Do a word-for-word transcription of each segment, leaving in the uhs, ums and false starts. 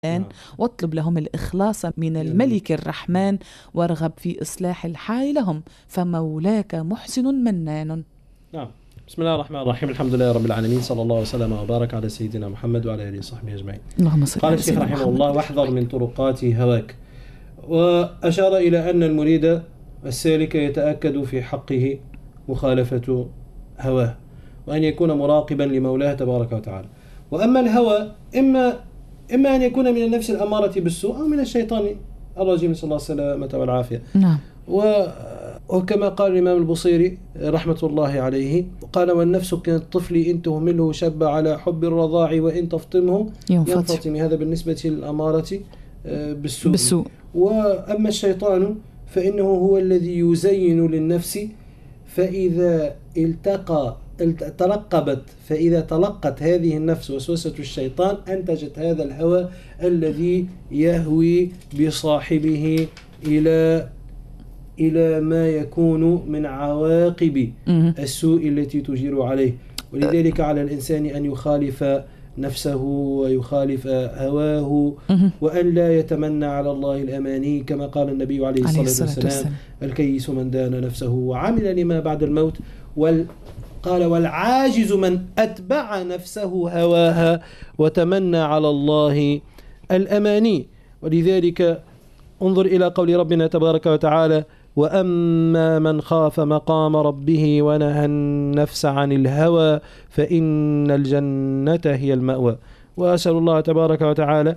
نعم. واطلب لهم الإخلاص من الملك الرحمن وارغب في إصلاح الحال لهم فمولاك محسن منان. نعم. بسم الله الرحمن الرحيم. الحمد لله رب العالمين، صلى الله وسلم وبارك على سيدنا محمد وعلى آله وصحبه أجمعين. اللهم صل قال الشيخ رحمه الله: واحذر من طرقات هواك. وأشار إلى أن المريد السالك يتأكد في حقه مخالفة هواه، وأن يكون مراقبا لمولاه تبارك وتعالى. وأما الهوى إما إما أن يكون من النفس الأمارة بالسوء أو من الشيطان الرجيم، صلى الله السلامة والعافية. نعم. وكما قال الإمام البصيري رحمة الله عليه، قال: والنفس كالطفل إن تهمله شب على حب الرضاع وإن تفطمه ينفطم. هذا بالنسبة للأمارة بالسوء. بالسوء. وأما الشيطان فإنه هو الذي يزين للنفس، فإذا التقى ترقبت فإذا تلقت هذه النفس وسوسة الشيطان أنتجت هذا الهوى الذي يهوي بصاحبه إلى إلى ما يكون من عواقب السوء التي تجير عليه. ولذلك على الإنسان أن يخالف نفسه ويخالف هواه، وأن لا يتمنى على الله الأماني، كما قال النبي عليه الصلاة والسلام: الكيس من دان نفسه وعمل لما بعد الموت. وال قال: والعاجز من أتبع نفسه هواها وتمنى على الله الأماني. ولذلك انظر إلى قول ربنا تبارك وتعالى: وأما من خاف مقام ربه ونهى النفس عن الهوى فإن الجنة هي المأوى. وأسأل الله تبارك وتعالى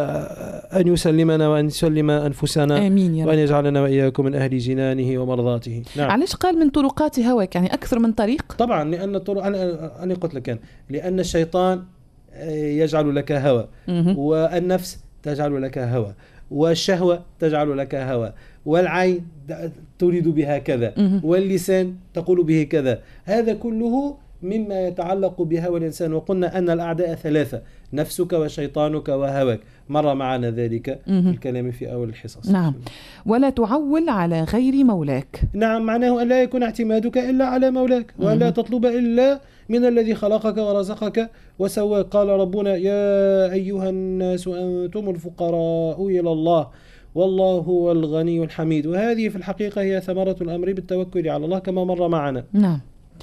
أن يسلمنا وأن يسلم أنفسنا، وأن يجعلنا وإياكم من أهل جنانه ومرضاته. نعم. علاش قال من طرقات هواك؟ يعني أكثر من طريق؟ طبعا لأن الطرق أنا أنا قلت لك، لأن الشيطان يجعل لك هوى، والنفس تجعل لك هوى، والشهوة تجعل لك هوى، والعين تريد بها كذا، واللسان تقول به كذا. هذا كله مما يتعلق بهوى الإنسان. وقلنا أن الأعداء ثلاثة: نفسك وشيطانك وهواك. مر معنا ذلك في الكلام في أول الحصص. نعم. ولا تعول على غير مولاك. نعم، معناه أن لا يكون اعتمادك إلا على مولاك، وأن لا تطلب إلا من الذي خلقك ورزقك وسواك. قال ربنا: يا أيها الناس أنتم الفقراء إلى الله والله هو الغني الحميد. وهذه في الحقيقة هي ثمرة الأمر بالتوكل على الله كما مر معنا. نعم.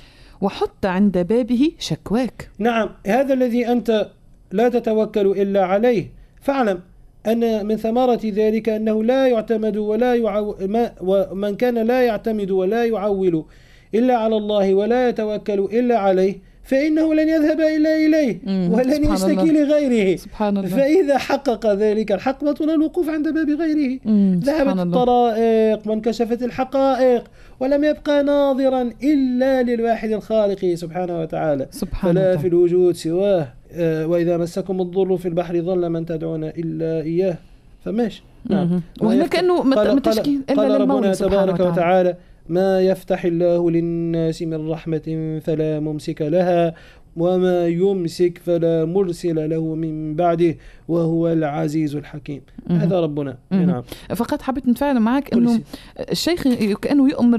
وحط عند بابه شكواك. نعم، هذا الذي أنت لا تتوكل إلا عليه، فاعلم أن من ثمرة ذلك أنه لا يعتمد ولا يعو... ما... ومن كان لا يعتمد ولا يعول إلا على الله ولا يتوكل إلا عليه فإنه لن يذهب إلا إليه ولن يشتكي لغيره. سبحان الله. فإذا حقق ذلك الحق بطل الوقوف عند باب غيره. ذهبت الطرائق وانكشفت الحقائق ولم يبقى ناظرا إلا للواحد الخالق سبحانه وتعالى. سبحان فلا الله. في الوجود سواه. وإذا مسكم الضر في البحر ظل من تدعون إلا إياه. فماشي. نعم. وهنا كأنه متشكي إلا للمولى تبارك وتعالى: ما يفتح الله للناس من رحمة فلا ممسك لها وما يمسك فلا مرسل له من بعده وهو العزيز الحكيم. مم. هذا ربنا. نعم. فقط حبيت نتفاعل معك انه الشيخ كأنه يؤمر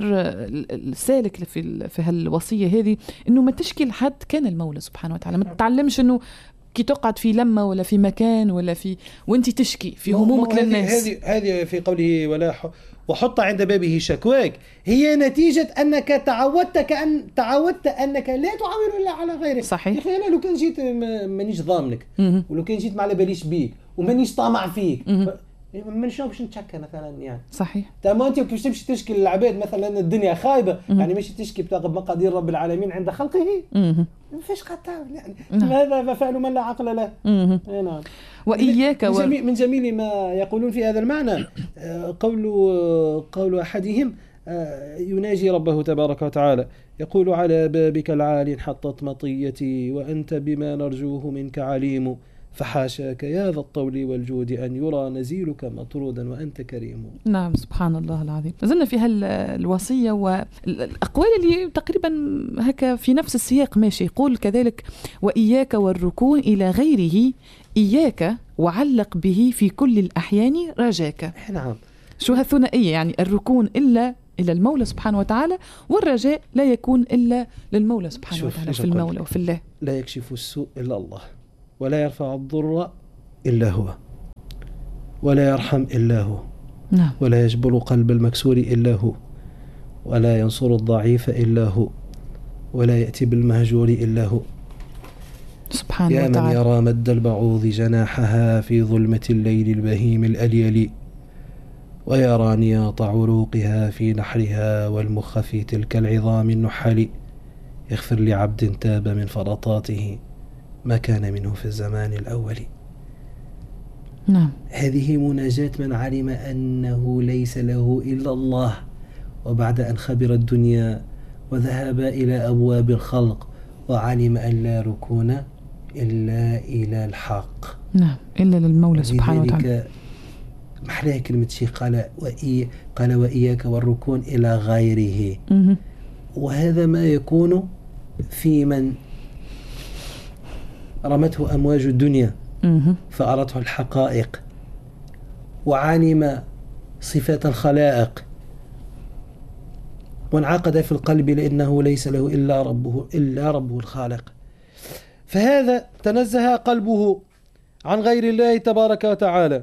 السالك في في هالوصية هذه انه ما تشكي لحد، كان المولى سبحانه وتعالى. ما تتعلمش انه كي تقعد في لمة ولا في مكان ولا في وانت تشكي في همومك للناس. هذه هذه في قوله ولا ح... وحط عند بابه شكواك، هي نتيجة أنك تعودت كأن تعودت أنك لا تعول إلا على غيرك. صحيح. يا أخي أنا لو كان جيت مانيش ضامنك، ولو كان جيت ما على باليش بيك ومانيش طامع فيك، مانيش باش نتشكى مثلا يعني. صحيح. تمام. أنت كيفاش تمشي تشكي للعباد مثلا الدنيا خايبة، يعني ماشي تشكي بتاقب مقادير رب العالمين عند خلقه. ما فيش قطع يعني. هذا فعل من لا عقل له. نعم. وإياك من, جميل من جميل ما يقولون في هذا المعنى قول قول أحدهم يناجي ربه تبارك وتعالى يقول: على بابك العالي حطت مطيتي وأنت بما نرجوه منك عليم، فحاشاك يا ذا الطول والجود أن يرى نزيلك مطرودا وأنت كريم. نعم. سبحان الله العظيم. نزلنا في هالوصية والأقوال اللي تقريبا هكا في نفس السياق ماشي. يقول كذلك: وإياك والركون إلى غيره، إياك وعلق به في كل الأحيان رجاك. نعم. شو هالثنائية؟ يعني الركون إلا إلى المولى سبحانه وتعالى، والرجاء لا يكون إلا للمولى سبحانه وتعالى، في المولى وفي الله. لا يكشف السوء إلا الله ولا يرفع الضر إلا هو. ولا يرحم إلا هو. نعم. ولا يجبر قلب المكسور إلا هو، ولا ينصر الضعيف إلا هو، ولا يأتي بالمهجور إلا هو. سبحانه يا وتعالى. من يرى مد البعوض جناحها في ظلمة الليل البهيم الأليل، ويرى نياط عروقها في نحرها والمخ في تلك العظام النحل. يغفر لعبد تاب من فرطاته ما كان منه في الزمان الأول. نعم. هذه مناجاة من علم أنه ليس له إلا الله، وبعد أن خبر الدنيا وذهب إلى أبواب الخلق وعلم أن لا ركون إلا إلى الحق. نعم، إلا للمولى سبحانه وتعالى. محلاها كلمة شيخ قال وإي قال وإياك والركون إلى غيره. م- وهذا ما يكون في من رمته أمواج الدنيا م- فأرته الحقائق وعلم صفات الخلائق وانعقد في القلب لأنه ليس له إلا ربه إلا ربه الخالق. فهذا تنزه قلبه عن غير الله تبارك وتعالى،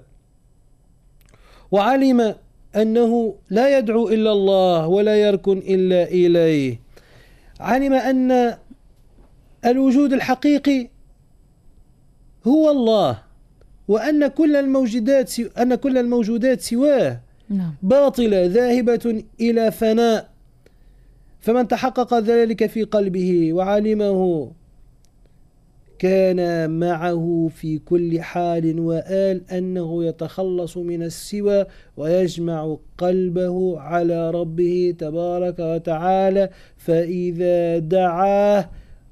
وعلم أنه لا يدعو إلا الله ولا يركن إلا إليه. علم أن الوجود الحقيقي هو الله، وأن كل الموجودات سو... أن كل الموجودات سواه نعم. باطلة ذاهبة إلى فناء. فمن تحقق ذلك في قلبه وعلمه كان معه في كل حال وآل أنه يتخلص من السوى ويجمع قلبه على ربه تبارك وتعالى، فإذا دعاه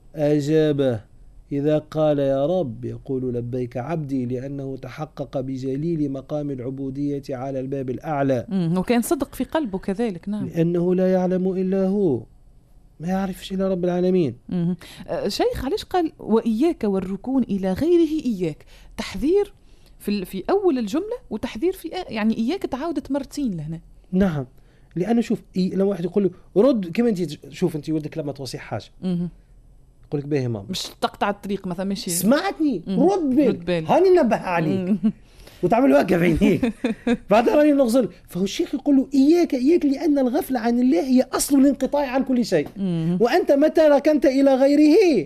أجابه. إذا قال يا رب يقول لبيك عبدي، لأنه تحقق بجليل مقام العبودية على الباب الأعلى. وكان صدق في قلبه كذلك. نعم. لأنه لا يعلم إلا هو، ما يعرفش إلا رب العالمين. أه شيخ، علاش قال وإياك والركون إلى غيره؟ إياك تحذير في في أول الجملة وتحذير في يعني إياك تعاودت مرتين لهنا. نعم، لأنه شوف لما واحد يقول له رد كما أنت شوف أنت ولدك لما توصي حاجة يقول لك باهي ماما مش تقطع الطريق مثلا، ماشي سمعتني رد بال هاني نبه عليك وتعمل هكا بعينيك بعد راني نغزل. فهو الشيخ يقول له إياك إياك لأن الغفلة عن الله هي أصل الانقطاع عن كل شيء، وأنت متى ركنت إلى غيره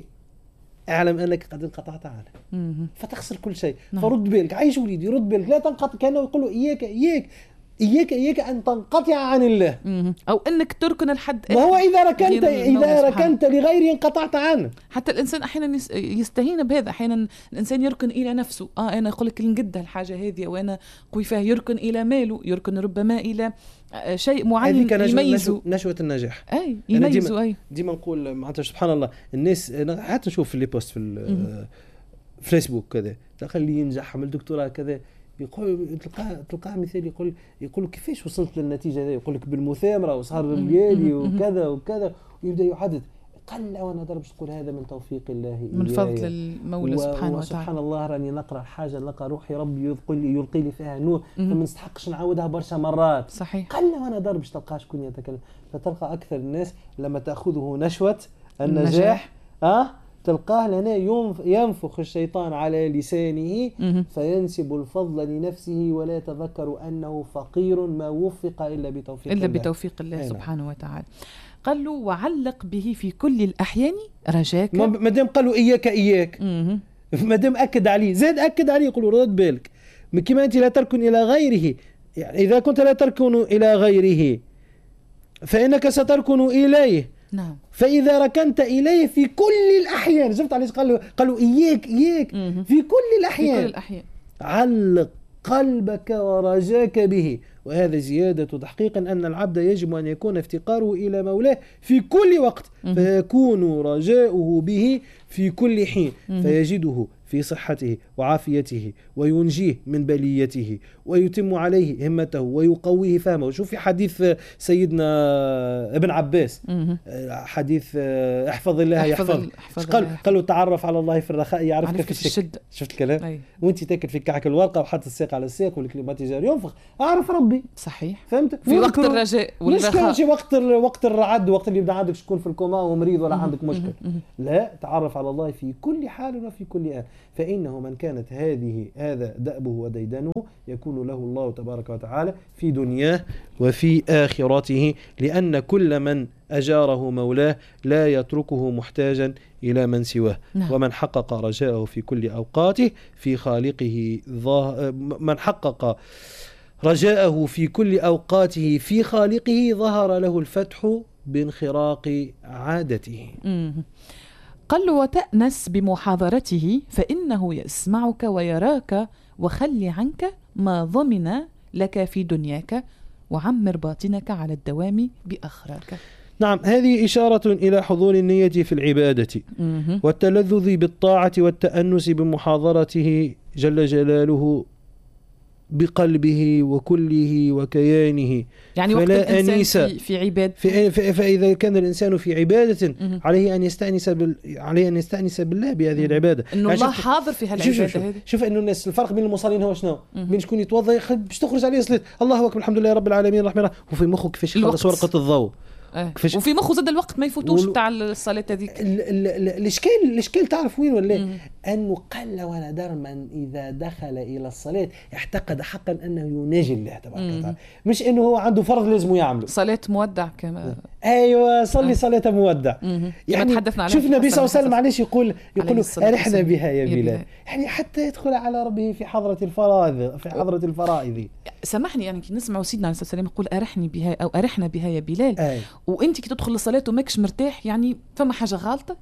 اعلم أنك قد انقطعت عنه فتخسر كل شيء. فرد بالك، عايش وليدي رد بالك، لا تنقطع. كانه يقول له إياك إياك إياك إياك أن تنقطع عن الله، أو أنك تركن الحد. ما هو إذا ركنت إذا ركنت لغيره انقطعت عنه. حتى الإنسان أحيانا يستهين بهذا، أحيانا الإنسان يركن إلى نفسه. آه أنا أقول لك نقد الحاجة هذه وأنا قوي فيها. يركن إلى ماله، يركن ربما إلى شيء معين يميزه، نشوة النجاح. أي يميزه. أي ديما نقول معناتها سبحان الله الناس، حتى نشوف في اللي بوست في الفيسبوك كذا، تلقى اللي ينجح عمل دكتوراه كذا يقول تلقاه تلقاه مثال يقول يقول كيفاش وصلت للنتيجه هذه، يقول لك بالمثامره وسهر الليالي وكذا وكذا، ويبدا يحدد. قل وانا ضربش تقول هذا من توفيق الله من فضل المولى سبحانه وتعالى. سبحان الله راني نقرا حاجه نلقى روحي ربي يلقي لي يلقي لي فيها نور، فما نستحقش نعاودها برشا مرات. صحيح. قل وانا ضربش تلقى شكون يتكلم. فتلقى اكثر الناس لما تاخذه نشوه النجاح, النجاح. اه تلقاه لنا ينفخ الشيطان على لسانه فينسب الفضل لنفسه ولا يتذكر أنه فقير ما وفق إلا بتوفيق إلا الله بتوفيق الله أينا. سبحانه وتعالى. قال له وعلق به في كل الأحيان رجاك. ما دام قالوا إياك إياك ما دام أكد عليه زاد أكد عليه يقولوا رد بالك كما أنت لا تركن إلى غيره. يعني إذا كنت لا تركن إلى غيره فإنك ستركن إليه. نعم. فإذا ركنت إليه في كل الأحيان، شفت عليه قالوا قالوا إياك إياك في كل الأحيان. في كل الأحيان علق قلبك ورجاك به. وهذا زيادة تحقيق أن العبد يجب أن يكون افتقاره إلى مولاه في كل وقت، فيكون رجاؤه به في كل حين، فيجده في صحته وعافيته وينجيه من بليته ويتم عليه همته ويقويه فهمه. شوف في حديث سيدنا ابن عباس، حديث احفظ الله يحفظ، قال قالوا تعرف على الله في الرخاء يعرفك في الشدة. شفت الكلام؟ أي. وانت تاكل في كعك الورقة وحط الساق على الساق والكلمات تجار ينفخ اعرف ربي. صحيح. فهمت؟ في وقت الرجاء والرخاء، مش وقت وقت الرعد، وقت اللي يبدا عندك شكون في الكوما ومريض ولا عندك مشكل. لا، تعرف على الله في كل حال وفي كل آن. فإنه من كانت هذه هذا دأبه وديدنه يكون له الله تبارك وتعالى في دنياه وفي آخرته، لأن كل من أجاره مولاه لا يتركه محتاجا إلى من سواه. نعم. ومن حقق رجاءه في كل أوقاته في خالقه ظاهر من حقق رجاءه في كل أوقاته في خالقه ظهر له الفتح بانخراق عادته. قال له وتأنس بمحاضرته فإنه يسمعك ويراك وخل عنك ما ضمن لك في دنياك وعمر باطنك على الدوام بأخراك. نعم، هذه إشارة إلى حضور النية في العبادة والتلذذ بالطاعة والتأنس بمحاضرته جل جلاله بقلبه وكله وكيانه. يعني وقت الإنسان في, في عبادة في فإذا كان الإنسان في عبادة عليه أن يستأنس بال... عليه أن يستأنس بالله بهذه العبادة، إنه الله حاضر في هالعبادة. شوف, شوف, شوف, شوف إنه الناس الفرق بين المصلين هو شنو؟ بين شكون يتوضأ باش تخرج عليه صلاة الله أكبر الحمد لله رب العالمين الرحمن الرحيم وفي مخه كيفاش يخلص ورقة الضوء. اه. وفي مخه زاد الوقت ما يفوتوش بتاع وال... الصلاة هذيك. الاشكال الاشكال تعرف وين ولا انه قل ونادر من اذا دخل الى الصلاة اعتقد حقا انه يناجي الله تبارك وتعالى، مش انه هو عنده فرض لازم يعمله. صلاة مودع كما ايوه صلي آه. صلاة مودع. يعني شوف النبي صلى الله عليه وسلم معلش يقول يقول ارحنا بها يا بلال، يعني حتى يدخل على ربه في حضرة الفرائض في حضرة الفرائض. سامحني يعني كي نسمعوا سيدنا عليه الصلاة والسلام يقول ارحني بها او ارحنا بها يا بلال، أي. وانت كي تدخل للصلاة وماكش مرتاح، يعني فما حاجة غلطة؟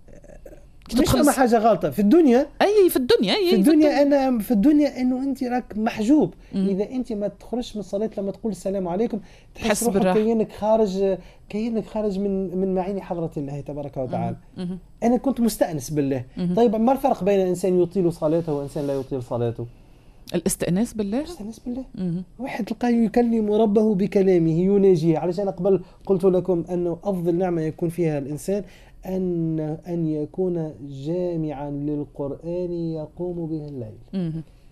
مش فما حاجة غلطة في الدنيا. أي في الدنيا أي في الدنيا أنا في الدنيا إنه أنت راك محجوب. مم. إذا أنت ما تخرجش من الصلاة لما تقول السلام عليكم تحس روحك كأنك خارج كأنك خارج من من معين حضرة الله تبارك وتعالى. مم. أنا كنت مستأنس بالله. مم. طيب ما الفرق بين إنسان يطيل صلاته وإنسان لا يطيل صلاته؟ الاستئناس بالله. الاستئناس بالله. مم. واحد تلقاه يكلم ربه بكلامه يناجيه. علشان قبل قلت لكم أنه أفضل نعمة يكون فيها الإنسان أن أن يكون جامعا للقرآن يقوم به الليل.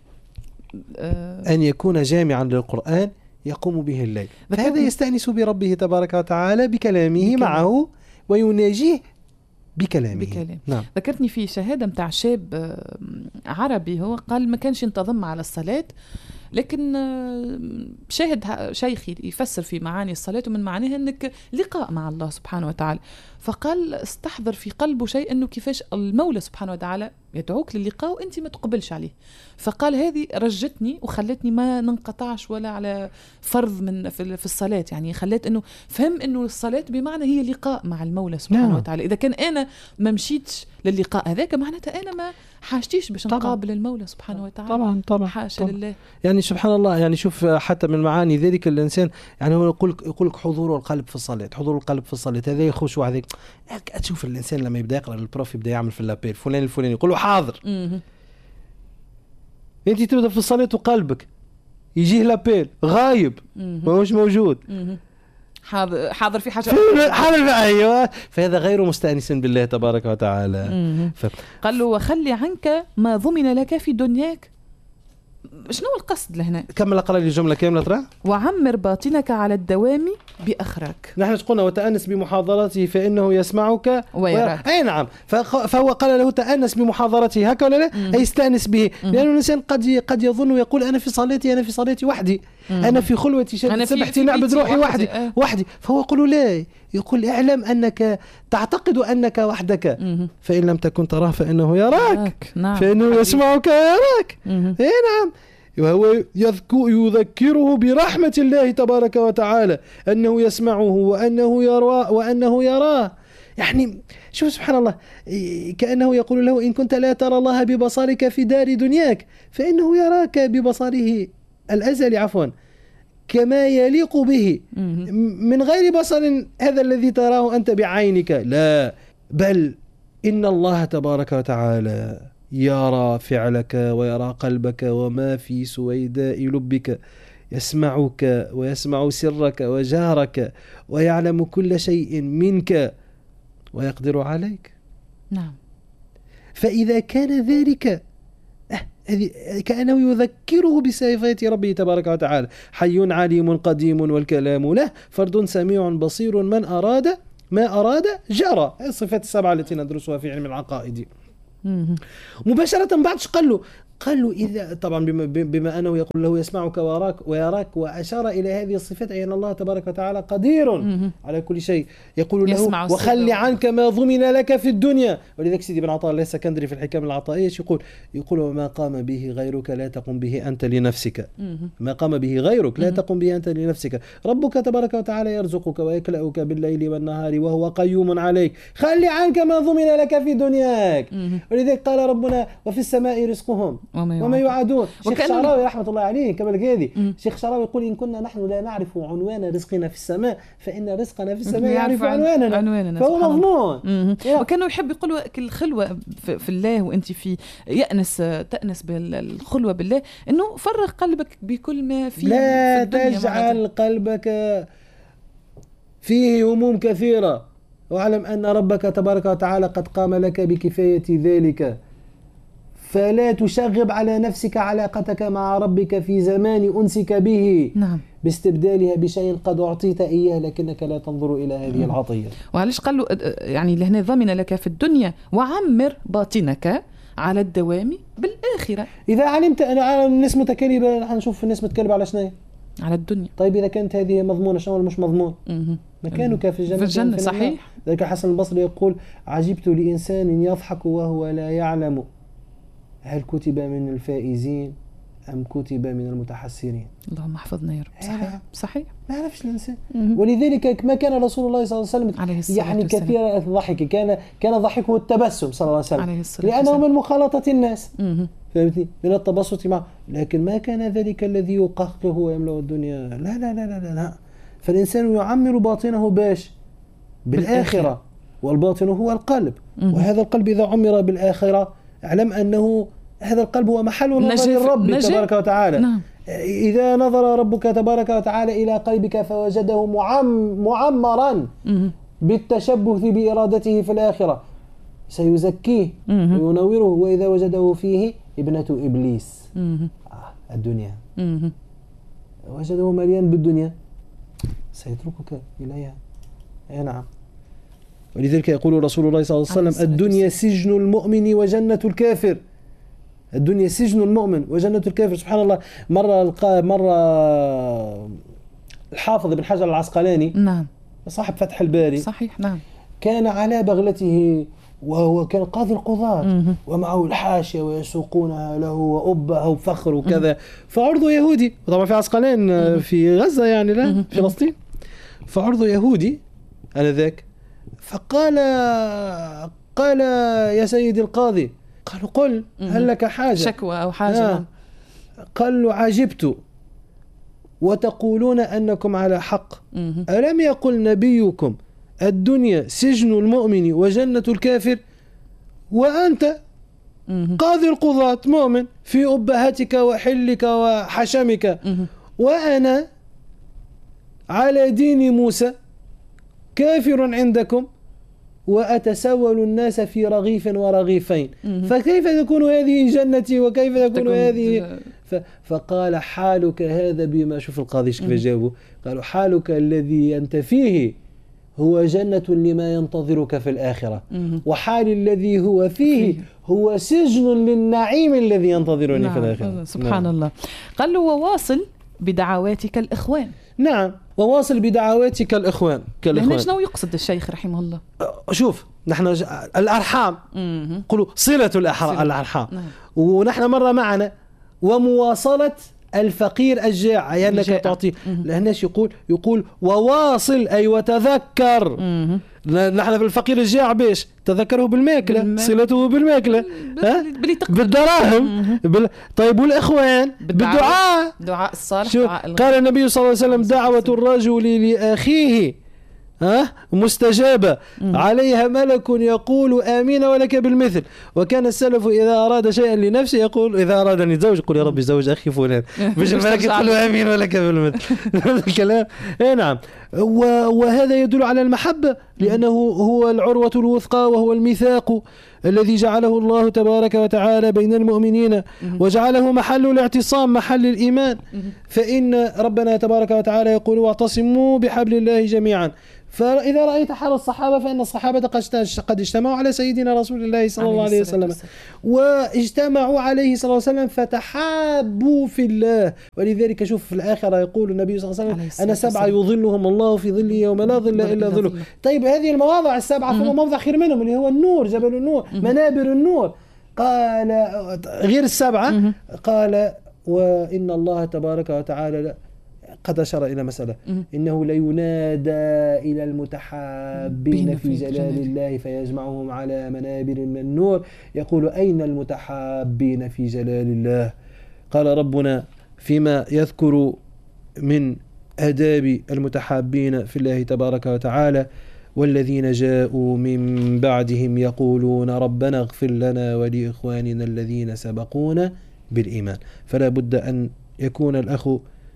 أه أن يكون جامعا للقرآن يقوم به الليل، فهذا يستأنس بربه تبارك وتعالى بكلامه بكلام. معه ويناجيه بكلامه. بكلام. نعم. ذكرتني في شهادة متاع شاب عربي، هو قال ما كانش ينتظم على الصلاة، لكن شاهد شيخي يفسر في معاني الصلاة، ومن معانيها أنك لقاء مع الله سبحانه وتعالى، فقال استحضر في قلبه شيء أنه كيفاش المولى سبحانه وتعالى يدعوك للقاء وأنت ما تقبلش عليه. فقال هذه رجتني وخلتني ما ننقطعش ولا على فرض من في الصلاة، يعني خلت أنه فهم أنه الصلاة بمعنى هي لقاء مع المولى سبحانه نعم. وتعالى. إذا كان أنا ما مشيتش للقاء هذاك معناتها أنا ما حاجتيش باش نقابل المولى سبحانه وتعالى. طبعا طبعا حاشا لله. يعني سبحان الله، يعني شوف حتى من معاني ذلك الإنسان، يعني هو يقول يقول لك حضور القلب في الصلاة، حضور القلب في الصلاة هذا يخش واحد تشوف الإنسان لما يبدأ يقرأ البروف يبدأ يعمل في اللابيل فلان الفلاني يقول له حاضر. أنت تبدأ في الصلاة وقلبك يجيه لابيل غايب ما هوش موجود. مم. حاضر حاضر في حاجة حاضر أيوة، فهذا غير مستأنس بالله تبارك وتعالى. ف... قال له وخلي عنك ما ضمن لك في دنياك. شنو القصد لهنا؟ كمل اقرا لي الجمله كامله ترى. وعمر باطنك على الدوام باخراك. نحن قلنا وتأنس بمحاضرته فانه يسمعك ويراك. اي نعم، فهو قال له تأنس بمحاضرته هكا ولا لا؟ اي استأنس به، لانه الانسان قد قد يظن ويقول انا في صلاتي انا في صلاتي وحدي، مم. انا في خلوتي سبحتي نعبد روحي وحدي أه. وحدي. فهو يقول لا، يقول اعلم انك تعتقد انك وحدك، مم. فان لم تكن تراه فانه يراك. نعم. فانه يسمعك ويراك. اي نعم. وهو يذكره برحمة الله تبارك وتعالى أنه يسمعه وأنه يراه وأنه يراه. يعني شوف سبحان الله، كأنه يقول له إن كنت لا ترى الله ببصرك في دار دنياك فإنه يراك ببصره الأزلي عفوا كما يليق به من غير بصر هذا الذي تراه أنت بعينك، لا بل إن الله تبارك وتعالى يرى فعلك ويرى قلبك وما في سويداء لبك، يسمعك ويسمع سرك وجهرك ويعلم كل شيء منك ويقدر عليك. نعم. فإذا كان ذلك كأنه يذكره بصفات ربه تبارك وتعالى، حي عليم قديم والكلام له فرد سميع بصير من أراد ما أراد جرى، الصفات السبعة التي ندرسها في علم العقائد. مباشرة بعد قال له قال له إذا طبعا بما, بما أنه يقول له يسمعك ويراك ويراك وأشار إلى هذه الصفات أي أن الله تبارك وتعالى قدير على كل شيء. يقول له وخلي عنك ما ضمن لك في الدنيا. ولذلك سيدي بن عطاء السكندري في الحكام العطائية يقول يقول ما قام به غيرك لا تقم به أنت لنفسك. ما قام به غيرك لا تقم به أنت لنفسك. ربك تبارك وتعالى يرزقك ويكلأك بالليل والنهار وهو قيوم عليك. خلي عنك ما ضمن لك في دنياك. ولذلك قال ربنا وفي السماء رزقهم وما يوعدون. شيخ الشعراوي رحمة الله عليه كما هذه شيخ الشعراوي يقول إن كنا نحن لا نعرف عنوان رزقنا في السماء فإن رزقنا في السماء يعرف عنواننا, عنواننا فهو مضمون. وكانوا يحب يقولوا الخلوة في الله وأنت في يأنس تأنس بالخلوة بالله إنه فرغ قلبك بكل ما فيه. لا في تجعل قلبك فيه هموم كثيرة واعلم أن ربك تبارك وتعالى قد قام لك بكفاية ذلك. فلا تشغب على نفسك علاقتك مع ربك في زمان أنسك به. نعم. باستبدالها بشيء قد أعطيت إياه لكنك لا تنظر إلى هذه العطية. وعلاش قال له يعني لهنا ضمن لك في الدنيا وعمر باطنك على الدوام بالآخرة. إذا علمت أنا الناس متكلبة نحن نشوف الناس متكلبة على شنو؟ على الدنيا. طيب إذا كانت هذه مضمونة شنو مش مضمون؟ مكانك في الجنة. في الجنة صحيح. ذلك حسن البصري يقول عجبت لإنسان يضحك وهو لا يعلم هل كتب من الفائزين أم كتب من المتحسرين. اللهم احفظنا يا رب. صحيح صحيح ما يعرفش الإنسان. ولذلك ما كان رسول الله صلى الله عليه وسلم يعني كثير الضحك كان كان ضحكه التبسم صلى الله عليه وسلم لأنه من مخالطة الناس فهمتني من التبسط معه لكن ما كان ذلك الذي يقهقه ويملأ الدنيا. لا لا لا لا لا فالإنسان يعمر باطنه باش بالآخرة والباطن هو القلب. وهذا القلب إذا عمر بالآخرة اعلم أنه هذا القلب هو محل نظر الرب تبارك وتعالى. نعم. إذا نظر ربك تبارك وتعالى إلى قلبك فوجده معم معمرا بالتشبث بإرادته في الآخرة سيزكيه وينوره. وإذا وجده فيه ابنة إبليس آه الدنيا وجده مليان بالدنيا سيتركك إليها. أي نعم. ولذلك يقول رسول الله صلى الله عليه وسلم الدنيا سجن المؤمن وجنة الكافر. الدنيا سجن المؤمن وجنة الكافر. سبحان الله. مرة مرة الحافظ ابن حجر العسقلاني نعم صاحب فتح الباري صحيح نعم كان على بغلته وهو كان قاضي القضاة ومعه الحاشية ويسوقونها له وأبه وفخر وكذا. فعرضه يهودي وطبعا في عسقلان في غزة يعني لا في فلسطين. فعرضه يهودي آنذاك فقال قال يا سيدي القاضي قالوا قل هل لك حاجة شكوى أو حاجة. آه. قال له عجبت وتقولون أنكم على حق. ألم يقل نبيكم الدنيا سجن المؤمن وجنة الكافر وأنت قاضي القضاة مؤمن في أبهتك وحلك وحشمك وأنا على دين موسى كافر عندكم وأتسول الناس في رغيف ورغيفين فكيف تكون هذه جنتي وكيف تكون هذه ف... فقال حالك هذا بما شوف القاضي كيف جابه قالوا حالك الذي أنت فيه هو جنة لما ينتظرك في الآخرة وحال الذي هو فيه هو سجن للنعيم الذي ينتظرني نعم. في الآخرة. سبحان نعم. الله. قال له وواصل بدعواتك الإخوان. نعم وواصل بدعواتك الإخوان كالإخوان. هنا شنو يقصد الشيخ رحمه الله؟ شوف نحن ج... الأرحام قلوا صلة الأرحام نعم. ونحن مرة معنا ومواصلة الفقير الجاع يعني لك تعطي الناس يقول يقول وواصل أي وتذكر. نحن في الفقير الجاع بيش تذكره بالماكلة بالم... صلته بالماكلة بالدراهم بال... طيب والإخوان بالدعاء دعاء الصالح دعاء قال النبي صلى الله عليه وسلم دعوة الرجل لأخيه ها مستجابة عليها ملك يقول آمين ولك بالمثل. وكان السلف إذا أراد شيئا لنفسه يقول إذا أراد أن يتزوج يقول يا رب زوج أخي فلان مش الملك يقول آمين ولك بالمثل. هذا الكلام إيه نعم. وهذا يدل على المحبة لأنه هو العروة الوثقى وهو الميثاق الذي جعله الله تبارك وتعالى بين المؤمنين وجعله محل الاعتصام، محل الإيمان. فإن ربنا تبارك وتعالى يقول: واعتصموا بحبل الله جميعا. فإذا رأيت حال الصحابة فإن الصحابة قد اجتمعوا على سيدنا رسول الله صلى الله عليه وسلم، واجتمعوا عليه صلى الله عليه وسلم فتحابوا في الله. ولذلك شوف في الآخرة يقول النبي صلى الله عليه وسلم: أنا سبعة يظلهم الله في ظله يوم لا ظل إلا ظله. طيب هذه المواضع السبعة ثم موضع خير منهم اللي هو النور، جبل النور، منابر النور. قال غير السبعة، قال: وإن الله تبارك وتعالى قد أشار إلى مسألة، إنه لينادى إلى المتحابين في جلال الله فيجمعهم على منابر من النور، يقول: أين المتحابين في جلال الله؟ قال ربنا فيما يذكر من آداب المتحابين في الله تبارك وتعالى: والذين جاءوا من بعدهم يقولون ربنا اغفر لنا ولإخواننا الذين سبقونا بالإيمان. فلا بد أن يكون الأخ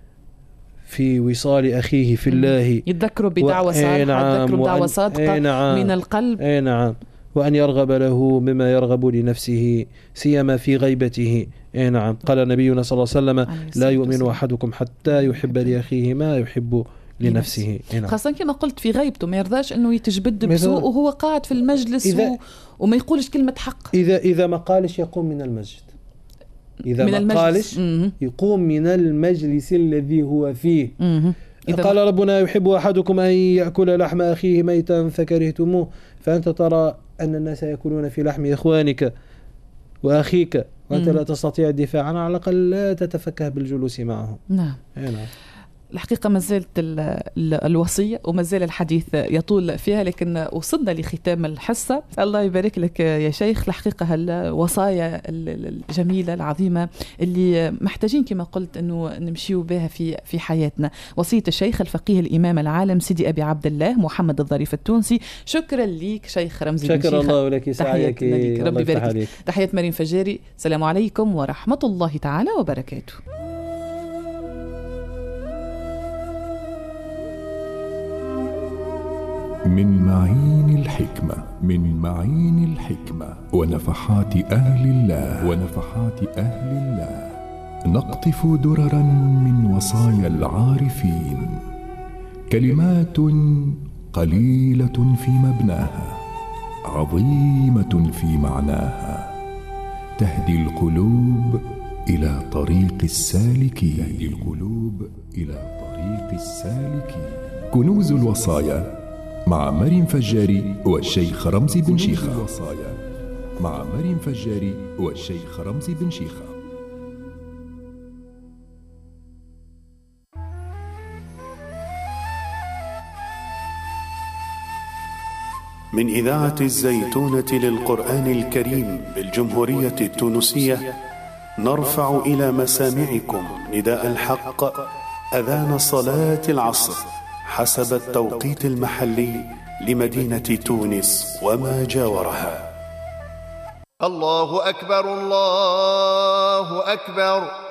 في وصال أخيه في الله، يتذكروا بدعوة صالحة، يتذكروا بدعوة صادقة نعم من القلب، أي نعم، وأن يرغب له بما يرغب لنفسه سيما في غيبته. أي نعم. قال نبينا صلى الله عليه وسلم: لا يؤمن أحدكم حتى يحب لأخيه ما يحب لنفسه. نعم. خاصة كما قلت في غيبته، ما يرضاش أنه يتجبد بسوء وهو قاعد في المجلس و... وما يقولش كلمة حق. إذا إذا ما قالش يقوم من المسجد، إذا من ما قالش يقوم من المجلس الذي هو فيه. قال ربنا: يحب أحدكم أن يأكل لحم أخيه ميتا فكرهتموه. فأنت ترى أن الناس يأكلون في لحم إخوانك وأخيك وأنت لا تستطيع الدفاع عنه، على الأقل لا تتفكه بالجلوس معه. نعم. نعم. الحقيقة ما زالت الوصية وما زال الحديث يطول فيها، لكن وصلنا لختام الحصة. الله يبارك لك يا شيخ. الحقيقة هالوصايا الجميلة العظيمة اللي محتاجين كما قلت أنه نمشيو بها في في حياتنا. وصية الشيخ الفقيه الإمام العالم سيدي أبي عبد الله محمد الظريف التونسي. شكرا لك شيخ رمزي بن شيخة. شكرا الله لك، سعيك، ربي يبارك. تحيات مريم فجاري. السلام عليكم ورحمة الله تعالى وبركاته. من معين الحكمة، من معين الحكمة ونفحات أهل الله، ونفحات أهل الله نقطف دررا من وصايا العارفين، كلمات قليلة في مبناها عظيمة في معناها، تهدي القلوب إلى طريق السالكين، تهدي القلوب إلى طريق السالكين. كنوز الوصايا مع مريم فجاري والشيخ رمزي بن شيخة. مع مريم فجاري والشيخ رمزي بن شيخة. من إذاعة الزيتونة للقرآن الكريم بالجمهورية التونسية، نرفع إلى مسامعكم نداء الحق، أذان صلاة العصر حسب التوقيت المحلي لمدينة تونس وما جاورها. الله أكبر، الله أكبر.